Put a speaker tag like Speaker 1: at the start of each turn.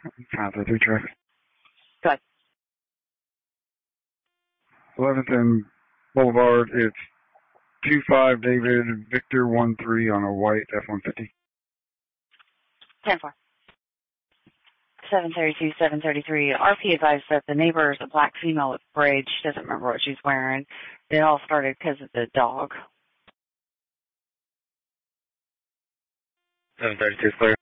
Speaker 1: 533 traffic.
Speaker 2: Go ahead.
Speaker 1: 11th and Boulevard, it's 25 David Victor 13 on a white F-150.
Speaker 2: 10-4. 732, 733. RP advised that the neighbor is a black female with braids. She doesn't remember what she's wearing. It all started because of the dog.
Speaker 1: 732 clear.